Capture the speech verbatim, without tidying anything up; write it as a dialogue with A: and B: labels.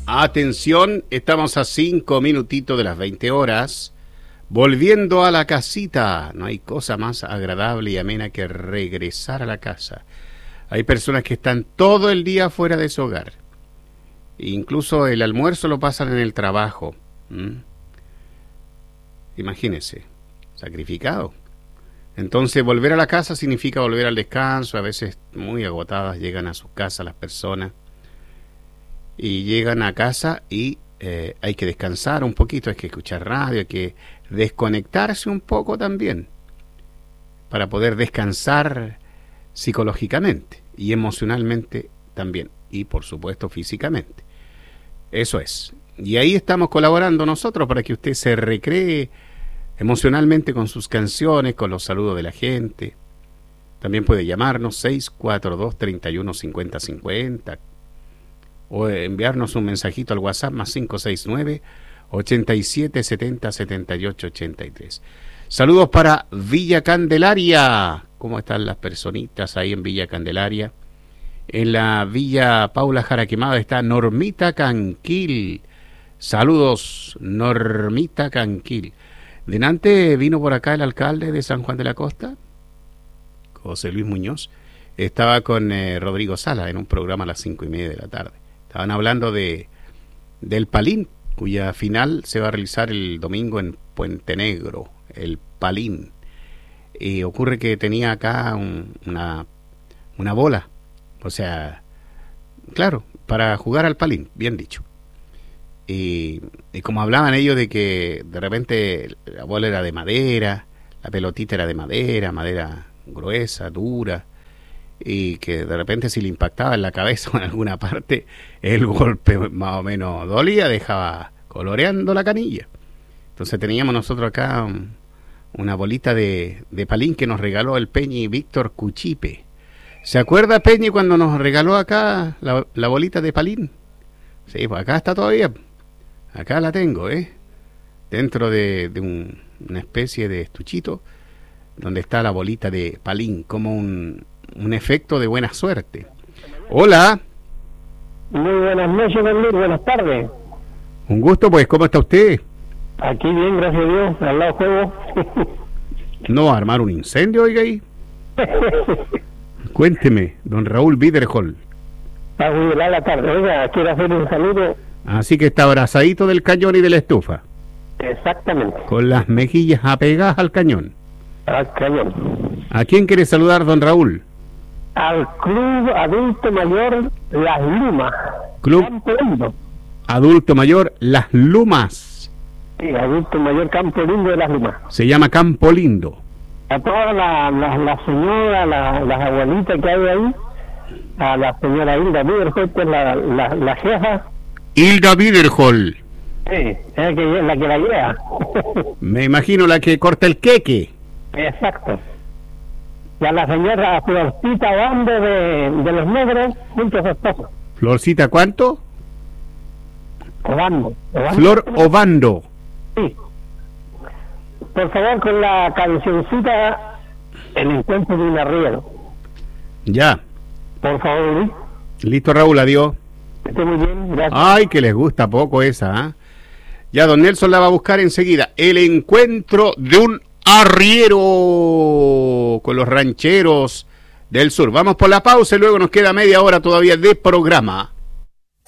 A: Atención, estamos a cinco minutitos de las veinte horas. Volviendo a la casita. No hay cosa más agradable y amena que regresar a la casa. Hay personas que están todo el día fuera de su hogar. Incluso el almuerzo lo pasan en el trabajo. ¿Mm? Imagínense, sacrificado. Entonces volver a la casa significa volver al descanso. A veces muy agotadas llegan a sus casas las personas. Y llegan a casa y eh, hay que descansar un poquito, hay que escuchar radio, hay que desconectarse un poco también para poder descansar psicológicamente y emocionalmente también, y por supuesto físicamente. Eso es. Y ahí estamos colaborando nosotros para que usted se recree emocionalmente con sus canciones, con los saludos de la gente. También puede llamarnos seis cuatro dos, tres uno cinco cero cinco cero o enviarnos un mensajito al WhatsApp más cinco seis nueve, ochenta y siete, setenta, setenta y ocho, ochenta y tres. Saludos para Villa Candelaria. ¿Cómo están las personitas ahí en Villa Candelaria? En la Villa Paula Jaraquemada está Normita Canquil. Saludos, Normita Canquil. Delante vino por acá el alcalde de San Juan de la Costa, José Luis Muñoz. Estaba con eh, Rodrigo Sala en un programa a las cinco y media de la tarde. Estaban hablando de del Palín, cuya final se va a realizar el domingo en Puente Negro, el Palín. Y ocurre que tenía acá un, una, una bola, o sea, claro, para jugar al Palín, bien dicho. Y, y como hablaban ellos de que de repente la bola era de madera, la pelotita era de madera, madera gruesa, dura, y que de repente si le impactaba en la cabeza o en alguna parte, el golpe más o menos dolía, dejaba coloreando la canilla. Entonces teníamos nosotros acá un, una bolita de, de Palín que nos regaló el Peñi Víctor Cuchipe. ¿Se acuerda, Peñi, cuando nos regaló acá la, la bolita de Palín? Sí, pues acá está todavía. Acá la tengo, ¿eh? Dentro de, de un, una especie de estuchito donde está la bolita de Palín, como un, un efecto de buena suerte. Hola.
B: Muy buenas noches, don Luis, buenas tardes.
A: Un gusto, pues, ¿cómo está usted?
B: Aquí bien, gracias a Dios, al lado juego.
A: ¿No va a armar un incendio, oiga ahí? Cuénteme, don Raúl Biderhol.
B: A jubilar la tarde, oiga, quiero hacer un saludo.
A: Así que está abrazadito del cañón y de la estufa.
B: Exactamente.
A: Con las mejillas apegadas al cañón.
B: Al cañón.
A: ¿A quién quiere saludar, don Raúl?
B: Al Club Adulto Mayor Las Lumas.
A: Club
B: Campo Lindo.
A: Adulto Mayor Las Lumas.
B: Sí, Adulto Mayor Campo Lindo de Las Lumas.
A: Se llama Campo Lindo.
B: A todas las la, la señoras, la, las abuelitas que hay ahí, a la señora Hilda Biderhol, que es la, la, la jefa.
A: Hilda Biderhol.
B: Sí, es que, la que la lleva.
A: Me imagino la que corta el queque.
B: Exacto. Y a la señora Florcita Obando de, de Los Negros, junto a su esposo.
A: ¿Florcita cuánto?
B: Obando. Obando.
A: Flor Obando.
B: Sí. Por favor, con la cancioncita El Encuentro de un Arriero.
A: Ya.
B: Por favor, Luis.
A: Listo, Raúl, adiós.
B: Esté muy bien, gracias.
A: Ay, que les gusta poco esa, ¿eh? Ya, don Nelson la va a buscar enseguida. El Encuentro de un Arriero con los rancheros del sur. Vamos por la pausa y luego nos queda media hora todavía de programa.